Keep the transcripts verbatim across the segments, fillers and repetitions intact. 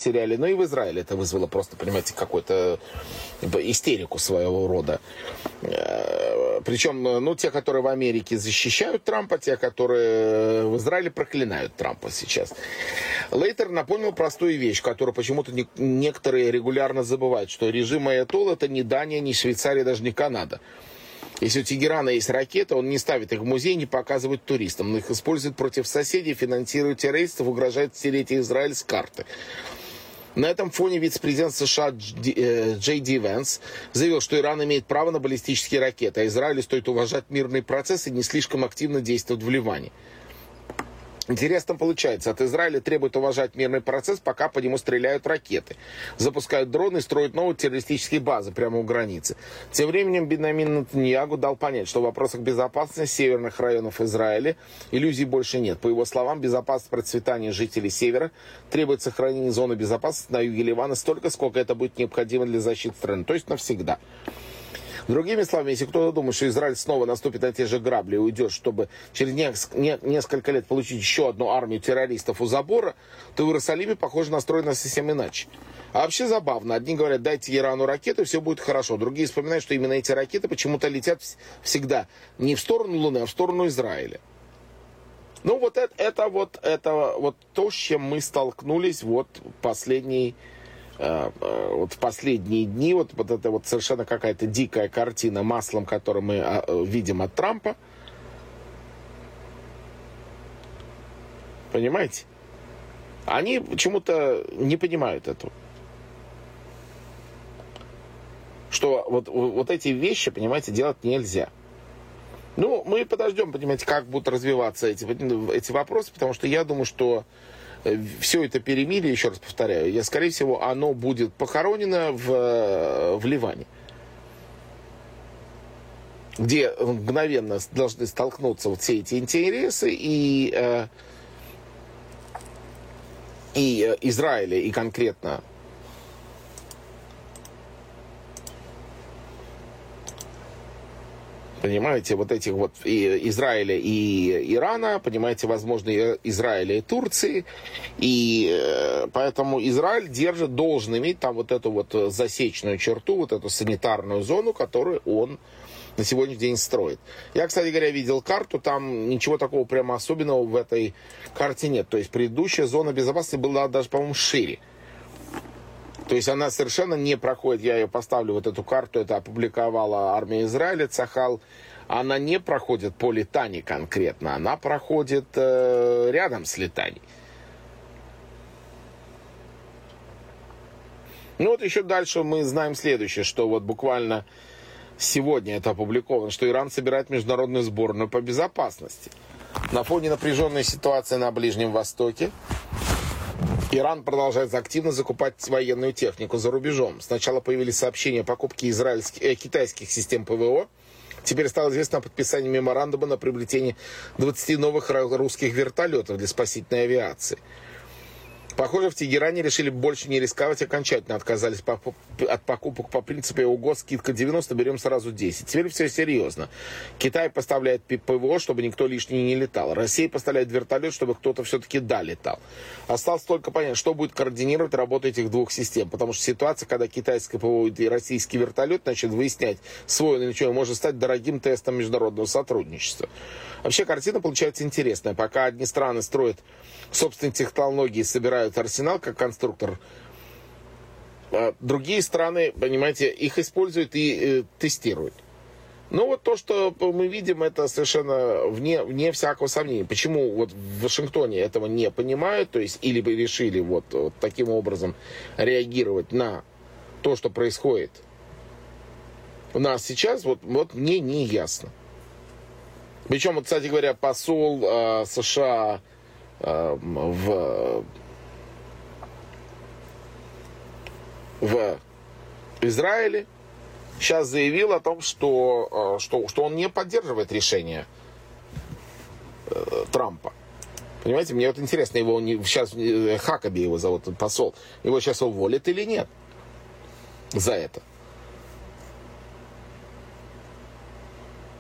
потеряли. Но и в Израиле это вызвало просто, понимаете, какую-то истерику своего рода. Причем, ну, те, которые в Америке защищают Трампа, те, которые в Израиле проклинают Трампа сейчас. Лейтер напомнил простую вещь, которую почему-то не, некоторые регулярно забывают, что режим Аятолл — это не Дания, не Швейцария, даже не Канада. Если у Тегерана есть ракеты, он не ставит их в музей, не показывает туристам. Он их использует против соседей, финансирует террористов, угрожает стереть Израиль с карты. На этом фоне вице-президент США Джей Ди Венс заявил, что Иран имеет право на баллистические ракеты, а Израилю стоит уважать мирный процесс и не слишком активно действовать в Ливане. Интересно получается, от Израиля требуют уважать мирный процесс, пока по нему стреляют ракеты, запускают дроны и строят новые террористические базы прямо у границы. Тем временем Беньямин Нетаньяху дал понять, что в вопросах безопасности северных районов Израиля иллюзий больше нет. По его словам, безопасность процветания жителей севера требует сохранения зоны безопасности на юге Ливана столько, сколько это будет необходимо для защиты страны, то есть навсегда. Другими словами, если кто-то думает, что Израиль снова наступит на те же грабли и уйдет, чтобы через несколько лет получить еще одну армию террористов у забора, то в Иерусалиме, похоже, настроено совсем иначе. А вообще забавно. Одни говорят, дайте Ирану ракеты, все будет хорошо. Другие вспоминают, что именно эти ракеты почему-то летят всегда не в сторону Луны, а в сторону Израиля. Ну вот это, это, вот, это вот то, с чем мы столкнулись вот последний вот в последние дни, вот, вот это вот совершенно какая-то дикая картина маслом, которую мы а, видим от Трампа. Понимаете? Они почему-то не понимают этого. Что вот, вот эти вещи, понимаете, делать нельзя. Ну, мы подождем, понимаете, как будут развиваться эти, эти вопросы, потому что я думаю, что все это перемирие, еще раз повторяю, я, скорее всего, оно будет похоронено в, в Ливане, где мгновенно должны столкнуться вот все эти интересы и, э, и Израиля, и конкретно понимаете, вот этих вот и Израиля и Ирана, понимаете, возможно, Израиля и Турции. И э, поэтому Израиль держит, должен иметь там вот эту вот засечную черту, вот эту санитарную зону, которую он на сегодняшний день строит. Я, кстати говоря, видел карту, там ничего такого прямо особенного в этой карте нет. То есть предыдущая зона безопасности была даже, по-моему, шире. То есть она совершенно не проходит, я ее поставлю, вот эту карту, это опубликовала армия Израиля, Цахал, она не проходит по Литани конкретно, она проходит э, рядом с Литани. Ну вот еще дальше мы знаем следующее, что вот буквально сегодня это опубликовано, что Иран собирает международную сборную по безопасности. На фоне напряженной ситуации на Ближнем Востоке Иран продолжает активно закупать военную технику за рубежом. Сначала появились сообщения о покупке израильских, э, китайских систем ПВО. Теперь стало известно о подписании меморандума на приобретение двадцати новых русских вертолетов для спасительной авиации. Похоже, в Тегеране решили больше не рисковать, окончательно отказались от покупок по принципу ого, скидка девяносто, берем сразу десять. Теперь все серьезно. Китай поставляет ПВО, чтобы никто лишний не летал. Россия поставляет вертолет, чтобы кто-то все-таки да летал. Осталось только понять, что будет координировать работу этих двух систем. Потому что ситуация, когда китайское ПВО и российский вертолет начнут выяснять свой или ничего, может стать дорогим тестом международного сотрудничества. Вообще картина получается интересная. Пока одни страны строят собственные технологии, собирают арсенал как конструктор, другие страны, понимаете, их используют и э, тестируют. Ну вот то, что мы видим, это совершенно вне, вне всякого сомнения. Почему вот в Вашингтоне этого не понимают, то есть или бы решили вот, вот таким образом реагировать на то, что происходит у нас сейчас, вот, вот мне не ясно. Причем, вот, кстати говоря, посол э, США э, в, в Израиле сейчас заявил о том, что, э, что, что он не поддерживает решение э, Трампа. Понимаете, мне вот интересно, его не, сейчас э, Хакаби его зовут, посол, его сейчас уволят или нет за это.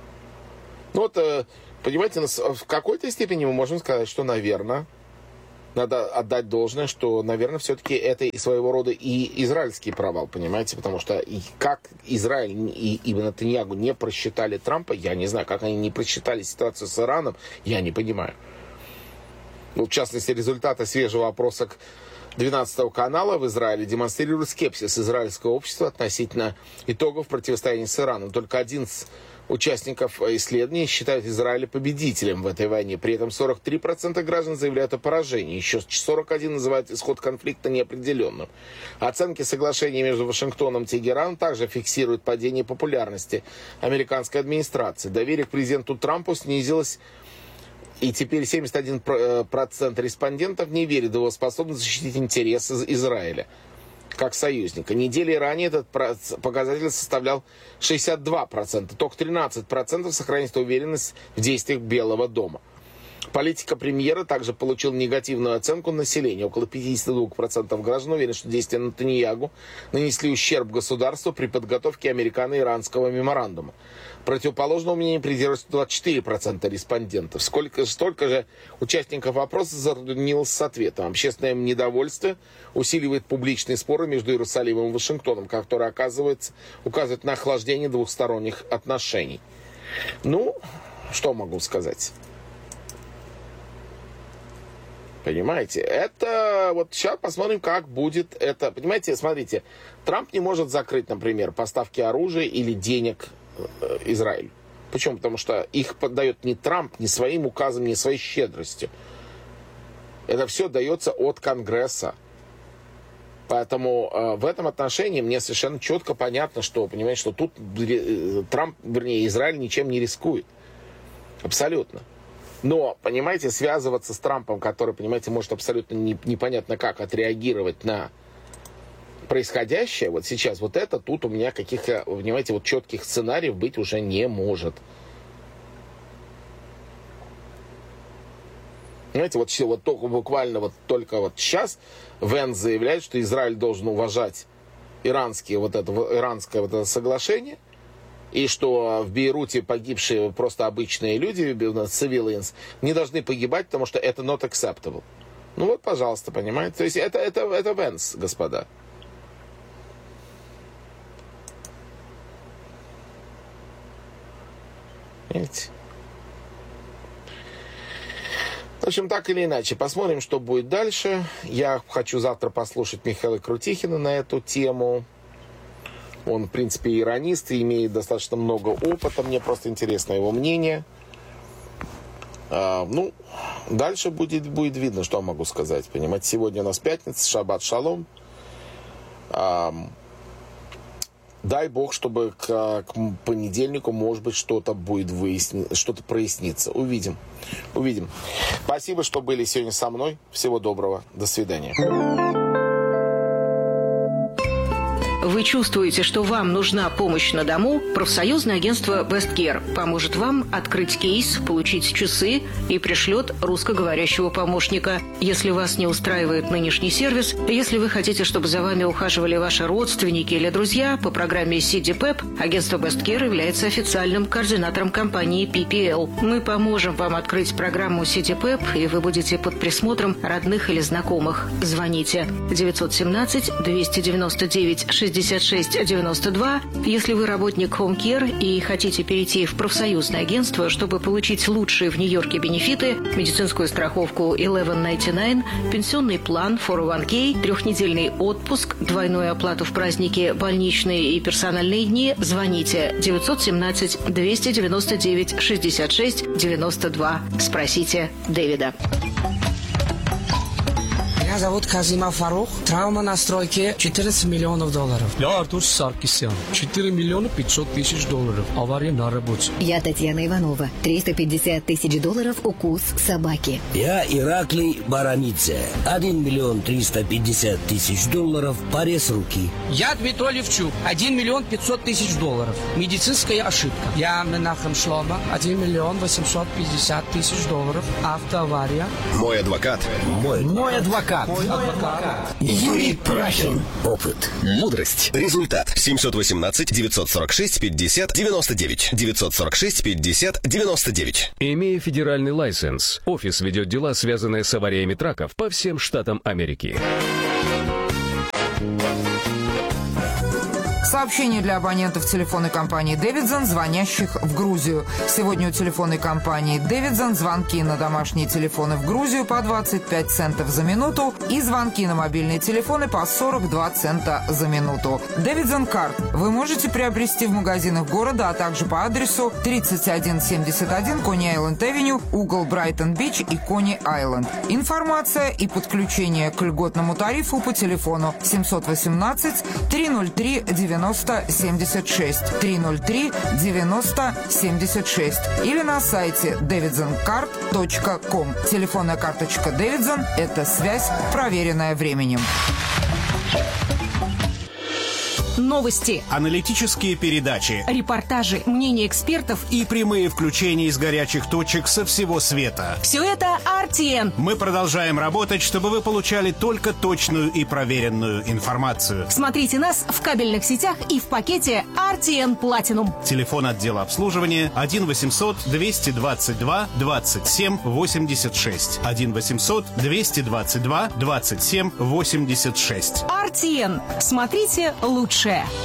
Ну вот, понимаете, в какой-то степени мы можем сказать, что, наверное, надо отдать должное, что, наверное, все-таки это и своего рода и израильский провал, понимаете? Потому что и как Израиль и, и Нетаньяху не просчитали Трампа, я не знаю, как они не просчитали ситуацию с Ираном, я не понимаю. Ну, в частности, результаты свежего опроса двенадцатого канала в Израиле демонстрируют скепсис израильского общества относительно итогов противостояния с Ираном. Только один из участников исследования считают Израиль победителем в этой войне. При этом сорок три процента граждан заявляют о поражении. Еще сорок один процент называют исход конфликта неопределенным. Оценки соглашения между Вашингтоном и Тегераном также фиксируют падение популярности американской администрации. Доверие к президенту Трампу снизилось, и теперь семьдесят один процент респондентов не верит в его способность защитить интересы Израиля как союзника. Недели ранее этот показатель составлял шестьдесят два процента. Только тринадцать процентов сохраняет уверенность в действиях Белого дома. Политика премьера также получила негативную оценку населения. Около пятьдесят два процента граждан уверены, что действия Нетаньяху нанесли ущерб государству при подготовке американо-иранского меморандума. Противоположного мнения придерживаются двадцать четыре процента респондентов. Сколько, столько же участников опроса затруднилось с ответом. Общественное недовольство усиливает публичные споры между Иерусалимом и Вашингтоном, которые оказывается, указывают на охлаждение двухсторонних отношений. Ну, что могу сказать? Понимаете, это вот сейчас посмотрим, как будет это. Понимаете, смотрите, Трамп не может закрыть, например, поставки оружия или денег Израилю. Почему? Потому что их подает не Трамп, не своим указом, не своей щедростью. Это все дается от Конгресса. Поэтому э, в этом отношении мне совершенно четко понятно, что, понимаете, что тут э, Трамп, вернее, Израиль ничем не рискует. Абсолютно. Но, понимаете, связываться с Трампом, который, понимаете, может абсолютно не, непонятно как отреагировать на происходящее, вот сейчас, вот это, тут у меня каких-то, понимаете, вот четких сценариев быть уже не может. Знаете, вот, вот только, буквально вот только вот сейчас Венс заявляет, что Израиль должен уважать иранские, вот это, иранское вот это соглашение, и что в Бейруте погибшие просто обычные люди, civilians, не должны погибать, потому что это not acceptable. Ну вот, пожалуйста, понимаете? То есть это, это, это Венс, господа. Видите? В общем, так или иначе, посмотрим, что будет дальше. Я хочу завтра послушать Михаила Крутихина на эту тему. Он, в принципе, иронист и имеет достаточно много опыта. Мне просто интересно его мнение. А, ну, дальше будет, будет видно, что я могу сказать. Понимаете, сегодня у нас пятница, шаббат шалом. А, дай бог, чтобы к, к понедельнику, может быть, что-то будет выясниться, что-то прояснится. Увидим. Увидим. Спасибо, что были сегодня со мной. Всего доброго. До свидания. Вы чувствуете, что вам нужна помощь на дому? Профсоюзное агентство Best Care поможет вам открыть кейс, получить часы и пришлет русскоговорящего помощника. Если вас не устраивает нынешний сервис, если вы хотите, чтобы за вами ухаживали ваши родственники или друзья, по программе си ди пэп агентство Best Care является официальным координатором компании пи пи эл. Мы поможем вам открыть программу си ди пэп, и вы будете под присмотром родных или знакомых. Звоните девять один семь два девять девять шестьдесят шесть девяносто два. Если вы работник Home Care и хотите перейти в профсоюзное агентство, чтобы получить лучшие в Нью-Йорке бенефиты, медицинскую страховку eleven ninety-nine, пенсионный план фор о ван кей, трехнедельный отпуск, двойную оплату в праздники, больничные и персональные дни, звоните девять один семь два девять девять шестьдесят шесть девяносто два. Спросите Дэвида. Меня зовут Казима Фарух. Травма на стройке четырнадцать миллионов долларов. Я Артур Саркисян. четыре миллиона пятьсот тысяч долларов. Авария на работе. Я Татьяна Иванова. триста пятьдесят тысяч долларов укус собаки. Я Ираклий Баранидзе. один миллион триста пятьдесят тысяч долларов. Порез руки. Я Дмитрий Левчук. один миллион пятьсот тысяч долларов. Медицинская ошибка. Я Менахем Шлома. один миллион восемьсот пятьдесят тысяч долларов. Автоавария. Мой адвокат. Мой. Мой адвокат. адвокат. Юрий Прахин. Опыт. Мудрость. Результат. семьсот восемнадцать девятьсот сорок шесть пятьдесят девяносто девять. девятьсот сорок шесть пятьдесят девяносто девять. Имея федеральный лайсенс, офис ведет дела, связанные с авариями траков по всем штатам Америки. Сообщение для абонентов телефонной компании «Дэвидсон», звонящих в Грузию. Сегодня у телефонной компании «Дэвидсон» звонки на домашние телефоны в Грузию по двадцать пять центов за минуту и звонки на мобильные телефоны по сорок два цента за минуту. «Дэвидсон Карт» вы можете приобрести в магазинах города, а также по адресу тридцать один семьдесят один Кони-Айленд-Авеню, угол Брайтон-Бич и Кони-Айленд. Информация и подключение к льготному тарифу по телефону семьсот восемнадцать триста три девяносто семьдесят шесть триста три девяносто семьдесят шесть или на сайте дэвидсон карт точка ком. Телефонная карточка «Дэвидсон» – это связь, проверенная временем. Новости, аналитические передачи, репортажи, мнения экспертов и прямые включения из горячих точек со всего света. Все это ар ти эн. Мы продолжаем работать, чтобы вы получали только точную и проверенную информацию. Смотрите нас в кабельных сетях и в пакете ар ти эн Platinum. Телефон отдела обслуживания один восемьсот двести двадцать два двадцать семь восемьдесят шесть. один восемьсот двести двадцать два двадцать семь восемьдесят шесть. ар ти эн. Смотрите лучше.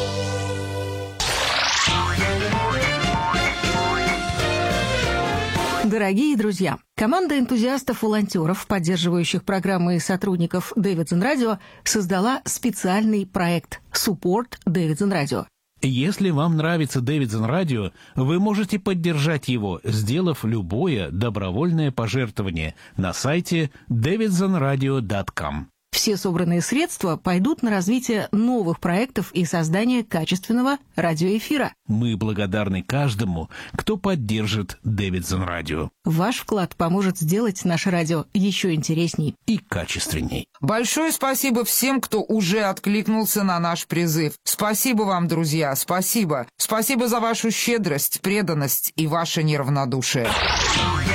Дорогие друзья, команда энтузиастов-волонтеров, поддерживающих программы и сотрудников Дэвидсон Радио, создала специальный проект «Support Дэвидсон Радио». Если вам нравится Дэвидсон Радио, вы можете поддержать его, сделав любое добровольное пожертвование на сайте дэвидсон радио точка ком. Все собранные средства пойдут на развитие новых проектов и создание качественного радиоэфира. Мы благодарны каждому, кто поддержит Дэвидсон Радио. Ваш вклад поможет сделать наше радио еще интересней и качественней. Большое спасибо всем, кто уже откликнулся на наш призыв. Спасибо вам, друзья, спасибо. Спасибо за вашу щедрость, преданность и ваше неравнодушие.